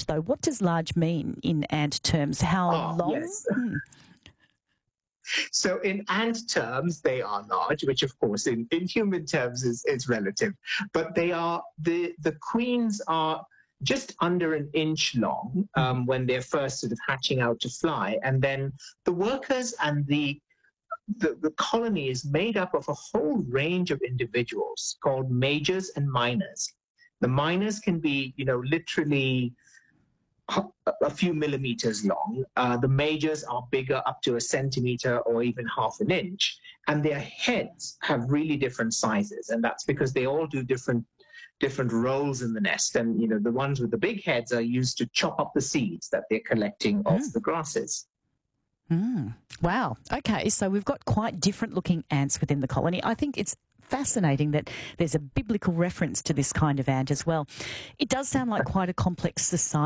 large, though. What does large mean in ant terms? How long? Yes. So in ant terms, they are large, which of course in human terms is relative. But they are the queens are just under an inch long when they're first sort of hatching out to fly. And then the workers and the colony is made up of a whole range of individuals called majors and minors. The minors can be, literally a few millimeters long. The majors are bigger, up to a centimeter or even half an inch. And their heads have really different sizes. And that's because they all do different roles in the nest. And, the ones with the big heads are used to chop up the seeds that they're collecting off the grasses. Wow. Okay, so we've got quite different looking ants within the colony. I think it's fascinating that there's a biblical reference to this kind of ant as well. It does sound like quite a complex society.